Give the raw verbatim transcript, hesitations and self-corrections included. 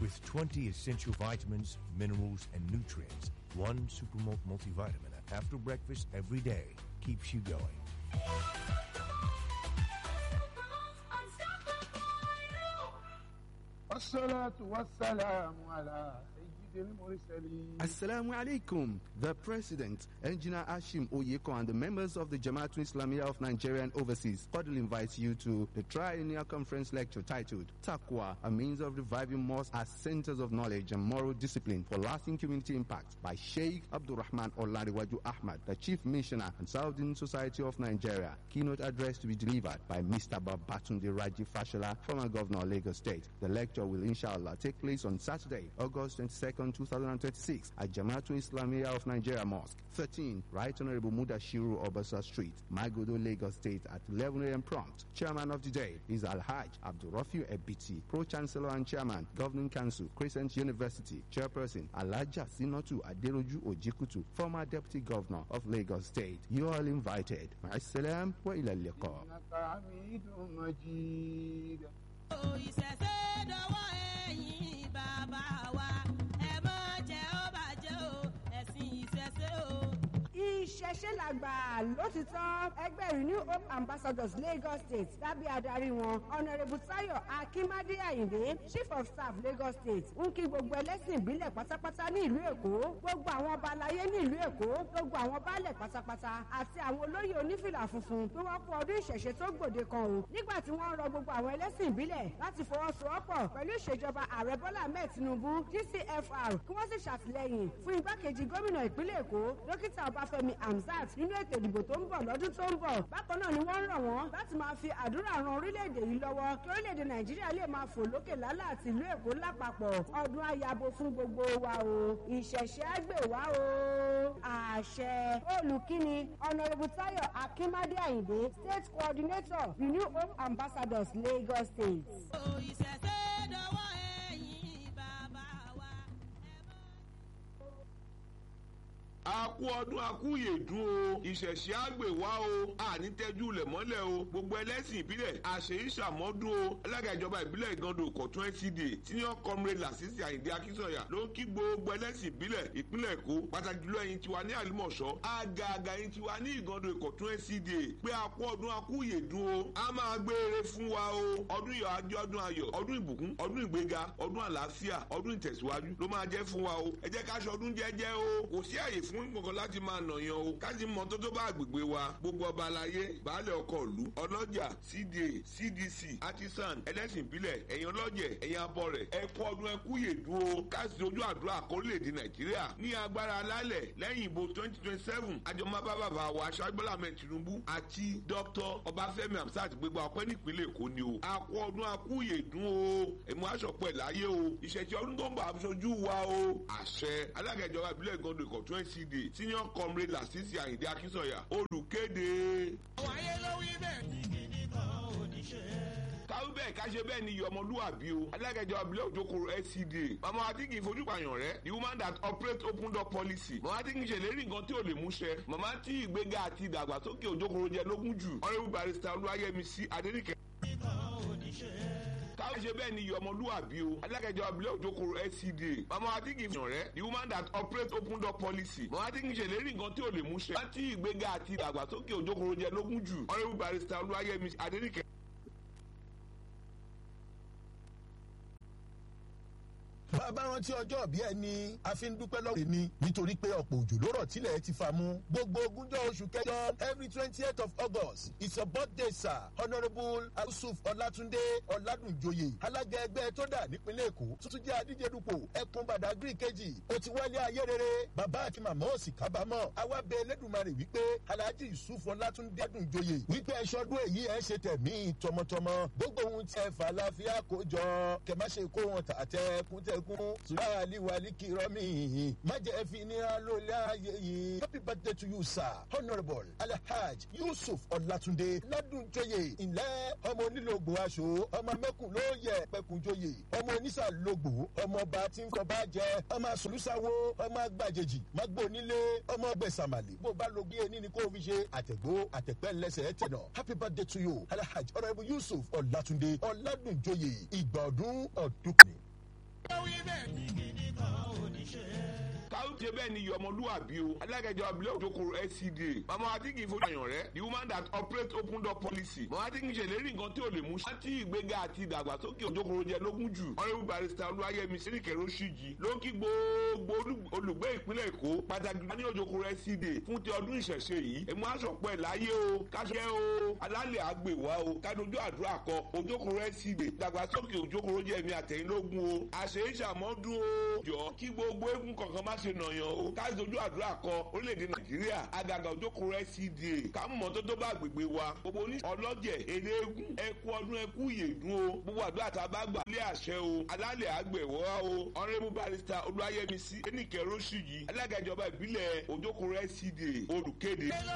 with twenty essential vitamins, minerals, and nutrients. One Supermalt multivitamin after breakfast every day keeps you going. Wassalatu wassalamu ala sayyidil mursalin. Assalamu alaikum. The President, Engineer Hashim Oyeko, and the members of the Jamaatul Islamiyah of Nigeria and overseas cordially invite you to the triennial conference lecture titled Taqwa, a means of reviving mosques as centers of knowledge and moral discipline for lasting community impact, by Sheikh Abdurrahman Olariwaju Ahmad, the Chief Missioner and Saudi Society of Nigeria. Keynote address to be delivered by Mister Babatunde Raji Fashola, former Governor of Lagos State. The lecture will inshallah take place on Saturday, August twenty-second, two thousand twenty-six at Jamaatul Islamiyah of Nigeria Mosque, thirteen, Right Honorable Mudashiru Obasa Street, Magodo, Lagos State at eleven a m prompt. Chairman of the day is Al-Hajj Abdurrafiu Ebiti, Pro-Chancellor and Chairman, Governing Council, Crescent University. Chairperson Alaja Sinotu Aderoju Ojikutu, former Deputy Governor of Lagos State. You are all invited. Ma'assalam wa ila al-liqa. Ìṣẹ̀ṣe làgbà lótìtọ́ ẹgbẹ́ Renew Hope Ambassadors Lagos State lábẹ́ adarí wọn Honourable Tayo Akimade Ayinde, Chief of Staff Lagos State, ń kí gbogbo ẹlẹ́sìn ìbílẹ̀ pátápátá ní ìlú Èkó, gbogbo àwọn ọba aláyé ní ìlú Èkó, gbogbo àwọn baálẹ̀ pátápátá àti àwọn olóyè onífìlà funfun bí wọ́n kú ọdún ìṣẹ̀ṣe tó gbòde kan o, nígbà tí wọ́n ń rọ gbogbo àwọn ẹlẹ́sìn ìbílẹ̀ láti fọwọ́sowọ́pọ̀ pẹ̀lú ìṣèjọba Ààrẹ Bọ́lá Ahmed Tinubu G C F R kí wọ́n sì ṣàtìlẹ́yìn fún igbákejì gómìnà ìpínlẹ̀ Èkó Dókítà Ọbáfẹ́mi Hamzat nínú ètò ìdìbò tó ń bọ̀ lọ́dún tó ń bọ̀. Bákan náà ni wọ́n ń rọ̀ wọ́n láti máa fi àdúrà ran orílẹ̀-èdè yìí lọ́wọ́ kí orílẹ̀-èdè Nàìjíríà lè máa fò lókè lálá àti ìlú Èkó lápapọ̀. Ọdún ayabo fún gbogbo wa o, ìṣẹ̀ṣe àgbè wa o. Àṣẹ olùkíni Honourable Tayo Akimade Ayinde, State Coordinator, Renew Hope Ambassadors, Lagos State. Àkú ọdún àkúyèdún o, ìṣẹ̀ṣe àgbè wá o, àní tẹ́jú lẹ̀ mọ́lẹ̀ o, gbogbo ẹlẹ́sìn ìbílẹ̀ àṣeyí ṣàmọ́dún o. Alága ìjọba ìbílẹ̀ Ìgàndò Ìkọ̀tún L C D Senior Comrade Lasisi Àyìndé Akínsọ̀yà ló ń kí gbogbo ẹlẹ́sìn ìbílẹ̀ ìpínlẹ̀ Èkó, pàtàkì jùlọ ẹ̀yin tiwa ní Àlímọ̀ṣọ́, àgàgà ẹ̀yin tiwa ní Ìgàndò Ìkọ̀tún L C D pé àkú ọdún àkúyèdún o, a máa gbére fún wa o. Ọdún yọ ajé ọdún ayọ̀, ọdún ìbùkún, ọdún ìgbéga, ọdún àlàáfíà, ọdún ìtẹ̀síwájú ló máa jẹ́ fún wa o. Ẹ jẹ́ ká ṣọdún jẹ́jẹ́ o, kò sí àyè fún gbọ̀ngàn láti máa nàyàn o, kájí mọ tó tó bá àgbègbè wa, gbogbo ọba aláyé, baálẹ̀ ọkọ̀ ìlú, ọlọ́jà, C D A, C D C, artisan, ẹlẹ́sìn ìbílẹ̀, ẹ̀yin ọlọ́jẹ̀, ẹ̀yin abọrẹ̀, ẹ kú ọdún ẹ kú yèdú o, káàsì ojú àdúrà kórílẹ̀-èdè Nàìjíríà ní agbára alálẹ̀ lẹ́yìn ìbò twenty twenty seven àjọmọ́ bàbá wa Aṣíwájú Bọ́lá Ahmed Tinubu àti Doctor Ọbáfẹ́mi Hamzat gbégbá ọpẹ́ nípínlẹ̀ Èkó ni o. A kú ọdún a kú yèdún o, èmi aṣọpẹ́ láyé o, ìṣẹ̀ṣẹ̀ ọdún tó ń bọ̀ aṣojú wa o. Àṣẹ alága ìjọba ìbílẹ̀ Ìgàndò Ìkọ̀tún L C D Senior Comrade Lasisi Àyìndé Akínsọ̀yà olùkéde. àwọn ayé ló wí bẹ́ẹ̀ ní kíní kan ò ní ṣe. káwí bẹ́ẹ̀ ká ṣe bẹ́ẹ̀ ni iyọ̀ ọmọlúwàbí o. alágẹjọ abilẹ̀ òjòkòrò L C D A mama ati kì í fojú pààyàn rẹ the woman that operates open door policy. mama ati kì í ṣèlérí nǹkan tí ò lè múṣẹ. mama tí ìgbéga àti ìdàgbàsókè òjòkòrò jẹ lógún jù. honourable barrister Olúwayẹmísí Adéníkẹ́. káwé ṣe bẹ́ẹ̀ ni iyọ̀ ọmọlúwàbí o. alágẹjọ abilẹ̀ òjòkòrò L C D A mama ati kì í fojú pààyàn rẹ the woman that operates open door policy. mama ati kì í ṣèlérí nǹkan tí ò lè múṣẹ. mama tí ìgbéga àti ìdàgbàsókè òjòkòrò jẹ lógún jù. honourable barrister Olúwayẹmísí Adéníkẹ́. bàbá rántí ọjọ́ bí ẹni a fi ń dúpẹ́ lọ́wọ́ ni nítorí pé ọ̀pọ̀ òjò ló rọ̀ tílẹ̀ ti fa mú. gbogbo ogúnjọ́ oṣù kẹjọ every twentieth of August it's your birthday sir honourable Yusuf Ọlátúndé Ọládùnjoyè alága ẹgbẹ́ tó dà nípínlẹ̀ Èkó tuntun jẹ́ adíje dupò ẹkùn Badagry kejì ó ti wálé ayé rere bàbá àti màmá ò sì kábàámọ̀ àwa bẹ Elédùmarè wípé Alhaji Yusuf Ọlátúndé Ọládùnjoyè wípé ẹṣọdún èyí ẹ ṣe tẹ̀mí tọmọtọmọ gbogbo ohun tí ẹ fà láfíà kó jọ kẹ má ṣe kó wọn tàtẹkùn tẹ kún sùláàlì wàlí kìrọ́mì má jẹ́ fi nira lólè ayé yìí. happy birthday to you sir honourable Alhaji Yusuf Ọlátúndé Ládùnjoyè ilẹ̀ ọmọ onílògbò aṣọ ọmọ mẹ́kùn ló yẹ pẹ̀kùnjoyè ọmọ onísàlógbò ọmọ ọba tí ń kọba jẹ ọmọ asòlùsàwò ọmọ agbàjèjì mágbó onílé ọmọ ọgbẹ̀sàmàlì bó bá lo gbé ẹni ni kó fi ṣe àtẹ̀gbó àtẹ̀pẹ́ lẹ́sẹ̀ tẹ̀nà. happy birthday to you Alhaji honourable Yusuf Ọlátúndé Ọládùnjoyè ìgbà ọdún ọdún kìíní. káwùjẹ bẹ́ẹ̀ ni yọmọlúwàbí o alágẹjọ abilé òjòkòrò L C D A mama adigi ìfowópamọ́ rẹ the woman that operate open door policy mama adigi ṣèlérí nǹkan tí ò lè mú láti ìgbéga àti ìdàgbàsókè òjòkòrò jẹ lógún jù honourable barrister olúwayẹmí sẹ́ríkẹ́ rọ́ṣíjì ló ń kí gbogbo olùgbé ìpínlẹ̀ èkó pàtàkì ní òjòkòrò L C D A fún ti ọdún ìṣẹ̀ṣe yìí èmú aṣọ̀pọ̀ ẹ̀ láyé o káṣẹ́ o alálẹ̀ àgbèwá o kádojú àdúrà kọ òjòkòrò L C D A ìdàgbàsókè òjòkòrò jẹ́ mi àtẹ̀yìnlógún o àṣeyíṣàmọ́dún o jọ kí gbogbo eégún kankan má ṣe nàyàn o káṣí dojú àdúrà kọ orílẹ̀-èdè nàìjíríà àgàgà òjòkòrò L C D A kámú mọ́tò tó bá gbègbè wa gbogbo oní ọlọ́jẹ̀ eléégún ẹkú ọdún ẹkú ìyèdún o gbogbo àdúrà tá a bá gbà lé àṣẹ o alálẹ̀ àgbẹ̀wọ́ o honourable barrister olúwayẹmísí ẹnìkẹ́ rọ́ṣíjì alága ìjọba ìbílẹ̀ òjòkòrò L C D A olùkéde.